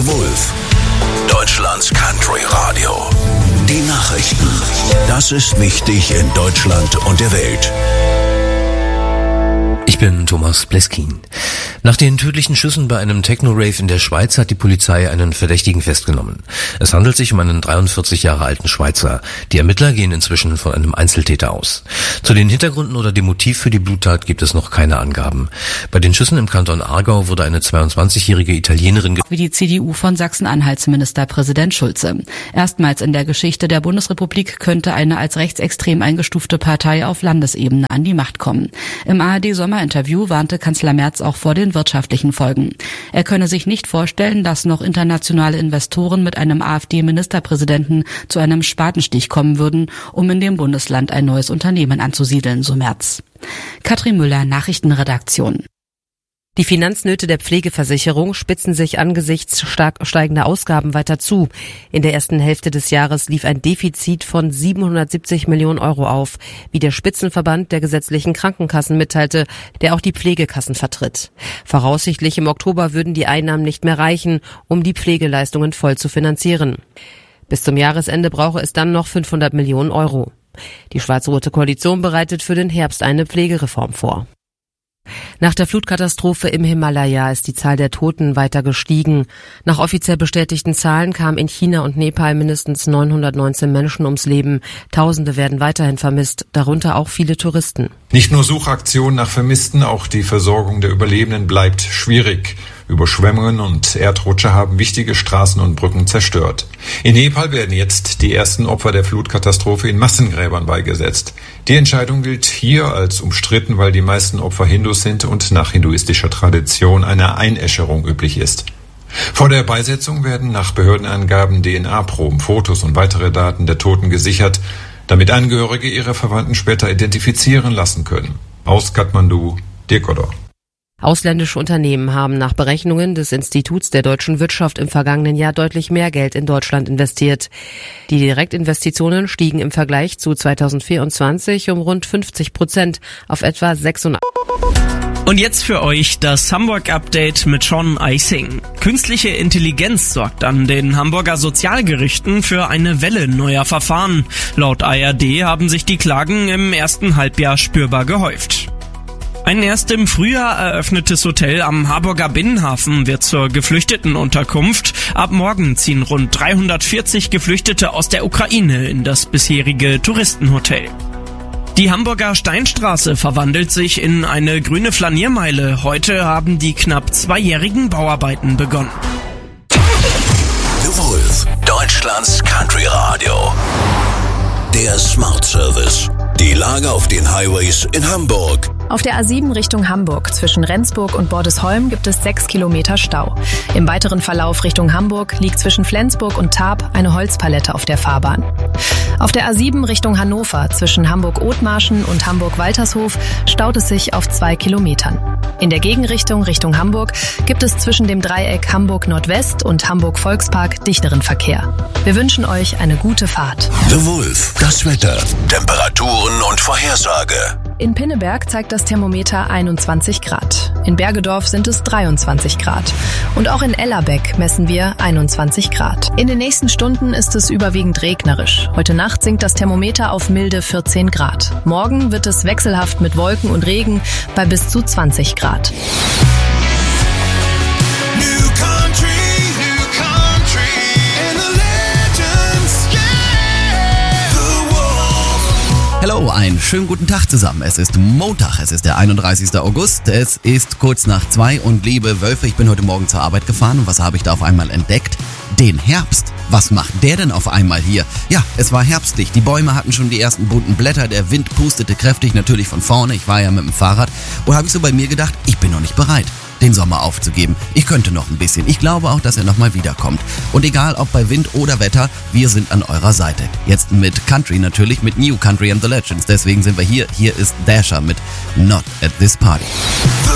The Wolf, Deutschlands Country Radio. Die Nachrichten. Das ist wichtig in Deutschland und der Welt. Ich bin Thomas Bleskin. Nach den tödlichen Schüssen bei einem Techno-Rave in der Schweiz hat die Polizei einen Verdächtigen festgenommen. Es handelt sich um einen 43 Jahre alten Schweizer. Die Ermittler gehen inzwischen von einem Einzeltäter aus. Zu den Hintergründen oder dem Motiv für die Bluttat gibt es noch keine Angaben. Bei den Schüssen im Kanton Aargau wurde eine 22-jährige Italienerin wie die CDU von Sachsen-Anhalts Ministerpräsident Schulze. Erstmals in der Geschichte der Bundesrepublik könnte eine als rechtsextrem eingestufte Partei auf Landesebene an die Macht kommen. Im ARD-Sommerinterview warnte Kanzler Merz auch vor den wirtschaftlichen Folgen. Er könne sich nicht vorstellen, dass noch internationale Investoren mit einem AfD-Ministerpräsidenten zu einem Spatenstich kommen würden, um in dem Bundesland ein neues Unternehmen anzusiedeln, so Merz. Katrin Müller, Nachrichtenredaktion. Die Finanznöte der Pflegeversicherung spitzen sich angesichts stark steigender Ausgaben weiter zu. In der ersten Hälfte des Jahres lief ein Defizit von 770 Millionen Euro auf, wie der Spitzenverband der gesetzlichen Krankenkassen mitteilte, der auch die Pflegekassen vertritt. Voraussichtlich im Oktober würden die Einnahmen nicht mehr reichen, um die Pflegeleistungen voll zu finanzieren. Bis zum Jahresende brauche es dann noch 500 Millionen Euro. Die schwarz-rote Koalition bereitet für den Herbst eine Pflegereform vor. Nach der Flutkatastrophe im Himalaya ist die Zahl der Toten weiter gestiegen. Nach offiziell bestätigten Zahlen kamen in China und Nepal mindestens 919 Menschen ums Leben. Tausende werden weiterhin vermisst, darunter auch viele Touristen. Nicht nur Suchaktionen nach Vermissten, auch die Versorgung der Überlebenden bleibt schwierig. Überschwemmungen und Erdrutsche haben wichtige Straßen und Brücken zerstört. In Nepal werden jetzt die ersten Opfer der Flutkatastrophe in Massengräbern beigesetzt. Die Entscheidung gilt hier als umstritten, weil die meisten Opfer Hindus sind und nach hinduistischer Tradition eine Einäscherung üblich ist. Vor der Beisetzung werden nach Behördenangaben DNA-Proben, Fotos und weitere Daten der Toten gesichert, damit Angehörige ihre Verwandten später identifizieren lassen können. Aus Kathmandu, Dirk Odor. Ausländische Unternehmen haben nach Berechnungen des Instituts der deutschen Wirtschaft im vergangenen Jahr deutlich mehr Geld in Deutschland investiert. Die Direktinvestitionen stiegen im Vergleich zu 2024 um rund 50% auf etwa 86. Und jetzt für euch das Hamburg-Update mit Sean Eising. Künstliche Intelligenz sorgt an den Hamburger Sozialgerichten für eine Welle neuer Verfahren. Laut ARD haben sich die Klagen im ersten Halbjahr spürbar gehäuft. Ein erst im Frühjahr eröffnetes Hotel am Harburger Binnenhafen wird zur Geflüchtetenunterkunft. Ab morgen ziehen rund 340 Geflüchtete aus der Ukraine in das bisherige Touristenhotel. Die Hamburger Steinstraße verwandelt sich in eine grüne Flaniermeile. Heute haben die knapp 2-jährigen Bauarbeiten begonnen. The Wolf, Deutschlands Country Radio. Der Smart Service. Die Lage auf den Highways in Hamburg. Auf der A7 Richtung Hamburg zwischen Rendsburg und Bordesholm gibt es 6 Kilometer Stau. Im weiteren Verlauf Richtung Hamburg liegt zwischen Flensburg und Tarp eine Holzpalette auf der Fahrbahn. Auf der A7 Richtung Hannover zwischen Hamburg-Othmarschen und Hamburg-Waltershof staut es sich auf 2 Kilometern. In der Gegenrichtung Richtung Hamburg gibt es zwischen dem Dreieck Hamburg-Nordwest und Hamburg-Volkspark dichteren Verkehr. Wir wünschen euch eine gute Fahrt. The Wolf, das Wetter, Temperaturen und Vorhersage. In Pinneberg zeigt das Thermometer 21 Grad. In Bergedorf sind es 23 Grad. Und auch in Ellerbeck messen wir 21 Grad. In den nächsten Stunden ist es überwiegend regnerisch. Heute Nacht sinkt das Thermometer auf milde 14 Grad. Morgen wird es wechselhaft mit Wolken und Regen bei bis zu 20 Grad. Hallo, einen schönen guten Tag zusammen. Es ist Montag, es ist der 31. August, es ist kurz nach 2 und liebe Wölfe, ich bin heute Morgen zur Arbeit gefahren und was habe ich da auf einmal entdeckt? Den Herbst. Was macht der denn auf einmal hier? Ja, es war herbstlich, die Bäume hatten schon die ersten bunten Blätter, der Wind pustete kräftig, natürlich von vorne, ich war ja mit dem Fahrrad und habe ich so bei mir gedacht, ich bin noch nicht bereit, den Sommer aufzugeben. Ich könnte noch ein bisschen. Ich glaube auch, dass er nochmal wiederkommt. Und egal, ob bei Wind oder Wetter, wir sind an eurer Seite. Jetzt mit Country natürlich, mit New Country and the Legends. Deswegen sind wir hier. Hier ist Dasher mit Not at This Party.